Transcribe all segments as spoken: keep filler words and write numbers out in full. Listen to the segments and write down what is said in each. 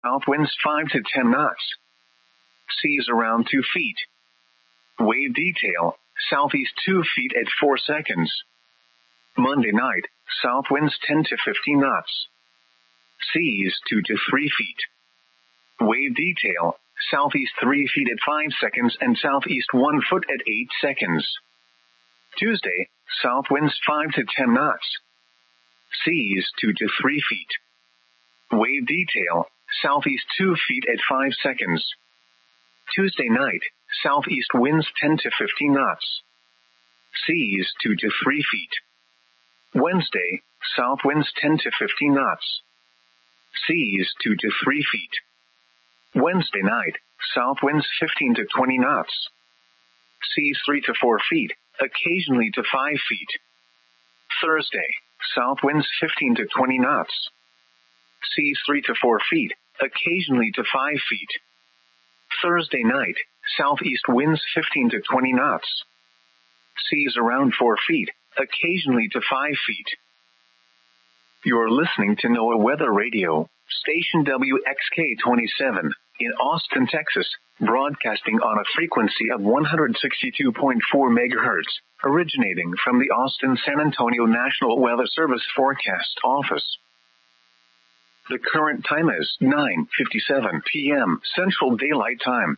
South winds five to ten knots. Seas around two feet. Wave detail, southeast two feet at four seconds. Monday night, south winds ten to fifteen knots. Seas two to three feet. Wave detail, southeast three feet at five seconds and southeast one foot at eight seconds. Tuesday, south winds five to ten knots. Seas two to three feet. Wave detail, southeast two feet at five seconds. Tuesday night, southeast winds ten to fifteen knots. Seas two to three feet. Wednesday, south winds ten to fifteen knots. Seas two to three feet. Wednesday night, south winds fifteen to twenty knots. Seas three to four feet, occasionally to five feet. Thursday, south winds fifteen to twenty knots. Seas three to four feet, occasionally to five feet. Thursday night, southeast winds fifteen to twenty knots. Seas around four feet, occasionally to five feet. You're listening to NOAA Weather Radio, station W X K twenty-seven, in Austin, Texas, broadcasting on a frequency of one hundred sixty-two point four megahertz, originating from the Austin-San Antonio National Weather Service Forecast Office. The current time is nine fifty-seven p.m. Central Daylight Time.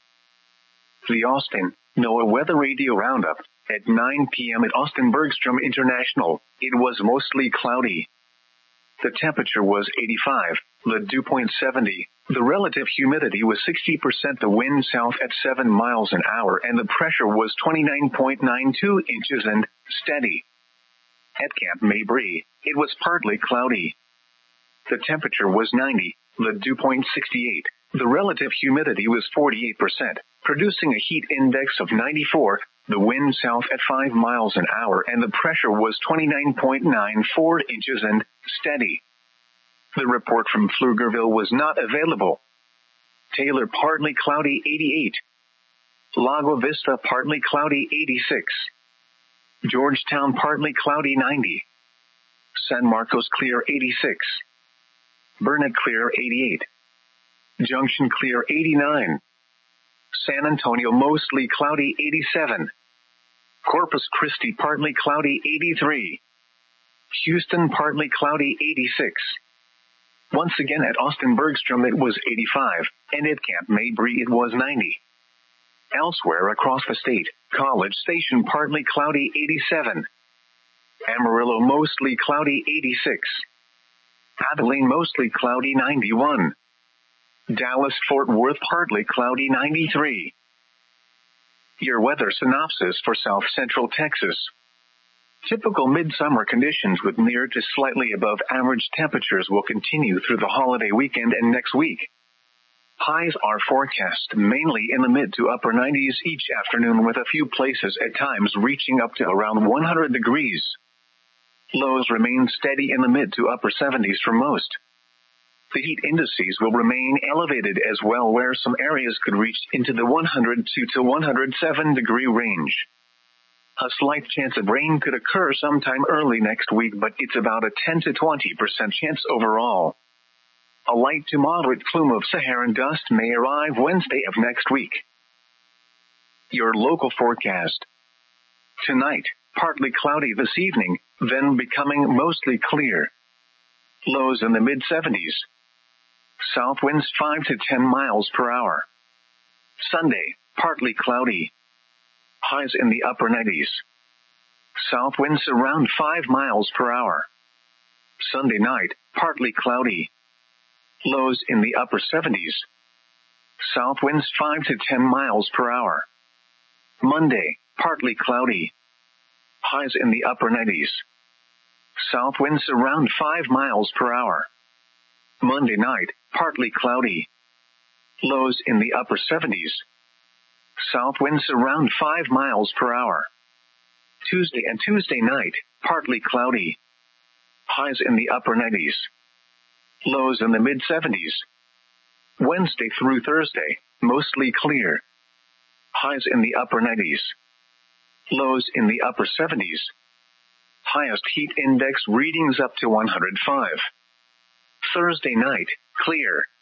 The Austin NOAA Weather Radio Roundup. At nine p.m. at Austin Bergstrom International, it was mostly cloudy. The temperature was eighty-five, the dew point seventy, the relative humidity was sixty percent, the wind south at seven miles an hour, and the pressure was twenty-nine point nine two inches and steady. At Camp Mabry, it was partly cloudy. The temperature was ninety, the dew point sixty-eight, the relative humidity was forty-eight percent, producing a heat index of ninety-four, the wind south at five miles an hour, and the pressure was twenty-nine point nine four inches and steady. The report from Pflugerville was not available. Taylor partly cloudy eighty-eight. Lago Vista partly cloudy eighty-six. Georgetown partly cloudy ninety. San Marcos clear eighty-six. Burnett clear eighty-eight. Junction clear eighty-nine. San Antonio mostly cloudy eighty-seven. Corpus Christi partly cloudy eighty-three. Houston partly cloudy eighty-six. Once again at Austin Bergstrom it was eighty-five, and at Camp Mabry it was ninety. Elsewhere across the state, College Station partly cloudy eighty-seven. Amarillo mostly cloudy eighty-six. Abilene mostly cloudy ninety-one. Dallas-Fort Worth partly cloudy ninety-three. Your weather synopsis for South Central Texas. Typical midsummer conditions with near to slightly above average temperatures will continue through the holiday weekend and next week. Highs are forecast mainly in the mid to upper nineties each afternoon, with a few places at times reaching up to around one hundred degrees. Lows remain steady in the mid to upper seventies for most. The heat indices will remain elevated as well, where some areas could reach into the one hundred two to one hundred seven degree range. A slight chance of rain could occur sometime early next week, but it's about a ten to twenty percent chance overall. A light to moderate plume of Saharan dust may arrive Wednesday of next week. Your local forecast. Tonight, partly cloudy this evening, then becoming mostly clear. Lows in the mid seventies. South winds five to ten miles per hour. Sunday, partly cloudy. Highs in the upper nineties. South winds around five miles per hour. Sunday night, partly cloudy. Lows in the upper seventies. South winds five to ten miles per hour. Monday, partly cloudy. Highs in the upper nineties. South winds around five miles per hour. Monday night, partly cloudy. Lows in the upper seventies. South winds around five miles per hour. Tuesday and Tuesday night, partly cloudy. Highs in the upper nineties. Lows in the mid seventies. Wednesday through Thursday, mostly clear. Highs in the upper nineties. Lows in the upper seventies. Highest heat index readings up to one hundred five. Thursday night, clear.